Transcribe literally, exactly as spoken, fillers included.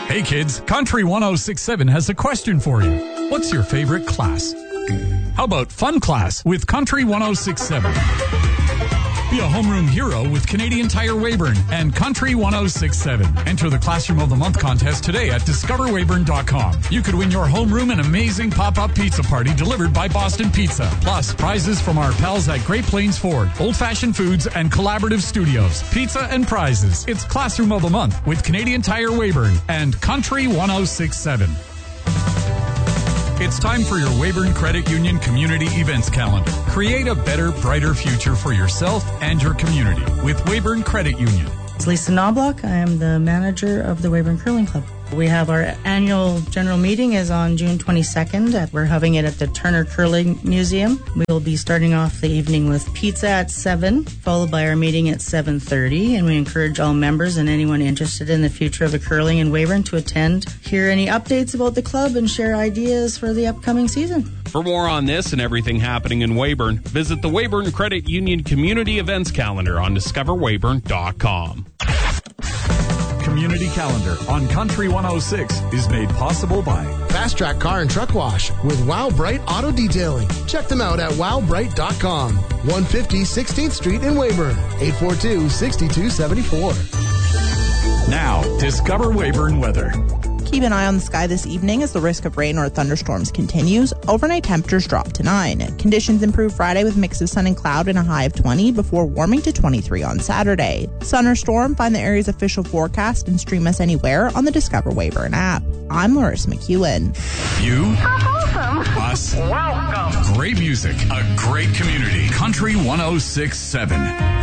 Hey kids, Country one oh six point seven has a question for you. What's your favorite class? How about Fun Class with Country one oh six point seven? Be a homeroom hero with Canadian Tire Weyburn and Country one oh six point seven. Enter the Classroom of the Month contest today at discover weyburn dot com. You could win your homeroom an amazing pop-up pizza party delivered by Boston Pizza. Plus, prizes from our pals at Great Plains Ford, Old Fashioned Foods, and Collaborative Studios. Pizza and prizes. It's Classroom of the Month with Canadian Tire Weyburn and Country one oh six point seven. It's time for your Weyburn Credit Union Community Events Calendar. Create a better, brighter future for yourself and your community with Weyburn Credit Union. It's Lisa Knobloch. I am the manager of the Weyburn Curling Club. We have our annual general meeting is on June twenty-second. We're having it at the Turner Curling Museum. We will be starting off the evening with pizza at seven, followed by our meeting at seven thirty. And we encourage all members and anyone interested in the future of the curling in Weyburn to attend, hear any updates about the club, and share ideas for the upcoming season. For more on this and everything happening in Weyburn, visit the Weyburn Credit Union Community Events Calendar on discover weyburn dot com. Community Calendar on Country one oh six is made possible by Fast Track Car and Truck Wash with Wow Bright Auto Detailing. Check them out at wow bright dot com. one fifty sixteenth Street in Weyburn. eight four two, six two seven four. Now, discover Weyburn weather. Keep an eye on the sky this evening as the risk of rain or thunderstorms continues. Overnight temperatures drop to nine. Conditions improve Friday with a mix of sun and cloud and a high of twenty before warming to twenty-three on Saturday. Sun or storm, find the area's official forecast and stream us anywhere on the Discover Weyburn app. I'm Larissa McEwen. You. Awesome. Us. Welcome. Great music. A great community. Country one oh six point seven.